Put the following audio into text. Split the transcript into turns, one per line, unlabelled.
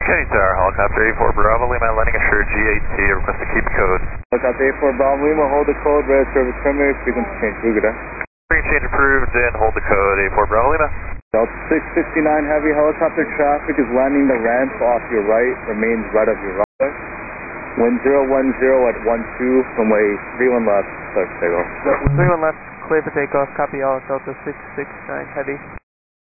Kenny Tower, helicopter 84 Bravo Lima, landing assured GAT, request to keep code.
Helicopter 84 Bravo Lima, hold the code, red service terminated, frequency change, Bugada.
Frequency change approved and hold the code 84 Bravo Lima.
Delta 659 heavy helicopter traffic is landing the ramp off your right, remains right of your runway. Wind 010 at 12, runway 31 left, start takeoff.
31 left, clear for takeoff, copy all, Delta 669 heavy.